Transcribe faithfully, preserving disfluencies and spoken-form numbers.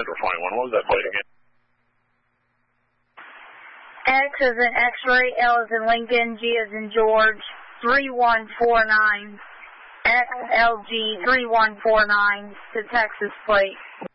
November twenty-one. What was that plate again? X as in X-ray, L as in Lincoln, G as in George, three one four nine, X L G three one four nine, to Texas plate.